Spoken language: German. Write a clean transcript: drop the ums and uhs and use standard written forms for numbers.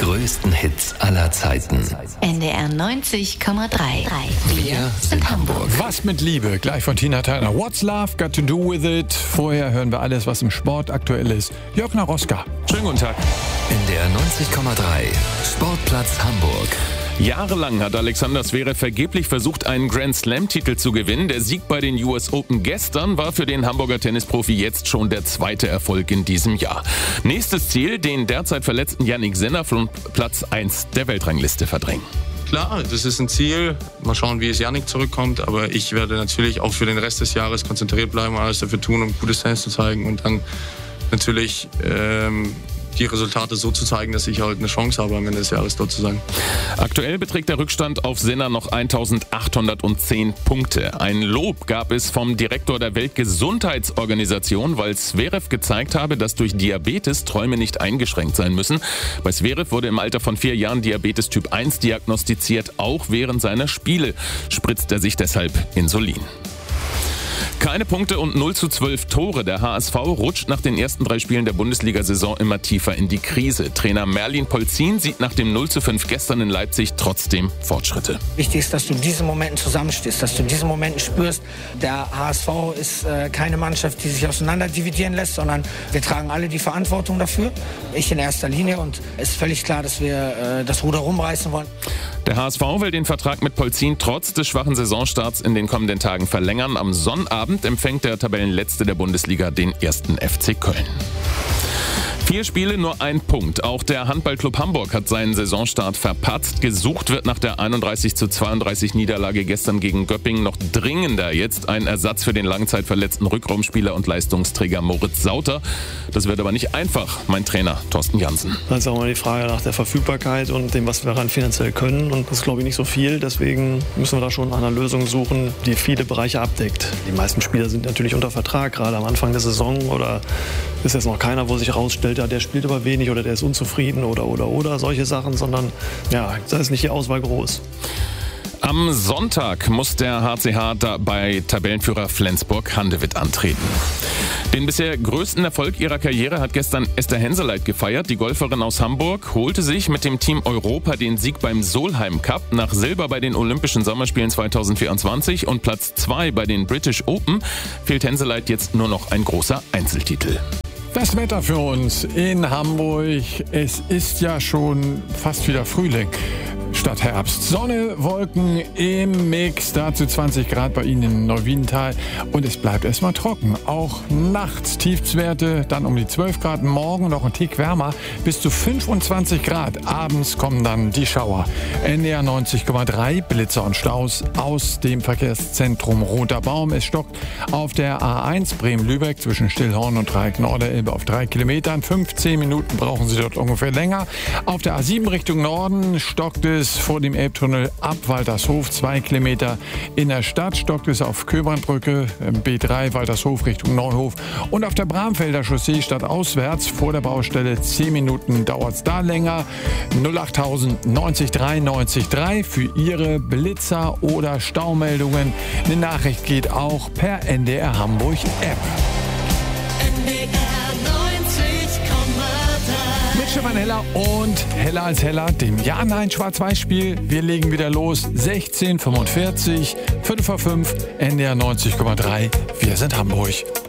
größten Hits aller Zeiten. NDR 90,3. Wir sind Hamburg. Was mit Liebe? Gleich von Tina Turner. What's Love Got to Do With It? Vorher hören wir alles, was im Sport aktuell ist. Jörg Naroska. Schönen guten Tag. NDR 90,3. Sportplatz Hamburg. Jahrelang hat Alexander Zverev vergeblich versucht, einen Grand-Slam-Titel zu gewinnen. Der Sieg bei den US Open gestern war für den Hamburger Tennisprofi jetzt schon der zweite Erfolg in diesem Jahr. Nächstes Ziel, den derzeit verletzten Jannik Sinner von Platz 1 der Weltrangliste verdrängen. Klar, das ist ein Ziel. Mal schauen, wie es Jannik zurückkommt. Aber ich werde natürlich auch für den Rest des Jahres konzentriert bleiben, alles dafür tun, um gutes Tennis zu zeigen und dann natürlich die Resultate so zu zeigen, dass ich halt eine Chance habe, am Ende des Jahres dort zu sein. Aktuell beträgt der Rückstand auf Sinner noch 1810 Punkte. Ein Lob gab es vom Direktor der Weltgesundheitsorganisation, weil Zverev gezeigt habe, dass durch Diabetes Träume nicht eingeschränkt sein müssen. Bei Zverev wurde im Alter von 4 Jahren Diabetes Typ 1 diagnostiziert. Auch während seiner Spiele spritzt er sich deshalb Insulin. Keine Punkte und 0:12 Tore. Der HSV rutscht nach den ersten 3 Spielen der Bundesliga-Saison immer tiefer in die Krise. Trainer Merlin Polzin sieht nach dem 0:5 gestern in Leipzig trotzdem Fortschritte. Wichtig ist, dass du in diesen Momenten zusammenstehst, dass du in diesen Momenten spürst, der HSV ist keine Mannschaft, die sich auseinander dividieren lässt, sondern wir tragen alle die Verantwortung dafür. Ich in erster Linie, und es ist völlig klar, dass wir das Ruder rumreißen wollen. Der HSV will den Vertrag mit Polzin trotz des schwachen Saisonstarts in den kommenden Tagen verlängern. Am Sonnabend empfängt der Tabellenletzte der Bundesliga den 1. FC Köln. 4 Spiele, nur 1 Punkt. Auch der Handballclub Hamburg hat seinen Saisonstart verpatzt. Gesucht wird nach der 31:32 Niederlage gestern gegen Göppingen noch dringender jetzt ein Ersatz für den langzeitverletzten Rückraumspieler und Leistungsträger Moritz Sauter. Das wird aber nicht einfach, mein Trainer Thorsten Jansen. Das ist auch mal die Frage nach der Verfügbarkeit und dem, was wir daran finanziell können. Und das ist, glaube ich, nicht so viel. Deswegen müssen wir da schon nach einer Lösung suchen, die viele Bereiche abdeckt. Die meisten Spieler sind natürlich unter Vertrag, gerade am Anfang der Saison. Oder ist jetzt noch keiner, wo sich herausstellt, ja, der spielt aber wenig oder der ist unzufrieden oder solche Sachen, sondern ja, da ist nicht die Auswahl groß. Am Sonntag muss der HCH bei Tabellenführer Flensburg-Handewitt antreten. Den bisher größten Erfolg ihrer Karriere hat gestern Esther Henseleit gefeiert. Die Golferin aus Hamburg holte sich mit dem Team Europa den Sieg beim Solheim Cup. Nach Silber bei den Olympischen Sommerspielen 2024 und Platz 2 bei den British Open fehlt Henseleit jetzt nur noch ein großer Einzeltitel. Das Wetter für uns in Hamburg. Es ist ja schon fast wieder Frühling statt Herbst. Sonne, Wolken im Mix, dazu 20 Grad bei Ihnen in Neuwiedental. Und es bleibt erstmal trocken. Auch nachts Tiefstwerte, dann um die 12 Grad. Morgen noch ein Tick wärmer, bis zu 25 Grad. Abends kommen dann die Schauer. NDR 90,3, Blitzer und Staus aus dem Verkehrszentrum Roter Baum. Es stockt auf der A1 Bremen-Lübeck zwischen Stillhorn und Dreieck-Norderelbe auf 3 Kilometern. 15 Minuten brauchen Sie dort ungefähr länger. Auf der A7 Richtung Norden stockt es vor dem Elbtunnel ab Waltershof 2 Kilometer. In der Stadt stockt es auf Köbrandbrücke, B3 Waltershof Richtung Neuhof. Und auf der Bramfelder Chaussee stadtauswärts vor der Baustelle 10 Minuten dauert es da länger. 08000 90 3 90 3 für Ihre Blitzer oder Staumeldungen. Eine Nachricht geht auch per NDR Hamburg App. Mit Stefan Heller und Heller als Heller, dem Ja-Nein-Schwarz-Weiß-Spiel. Wir legen wieder los. 16:45, 4:45, NDR 90,3. Wir sind Hamburg.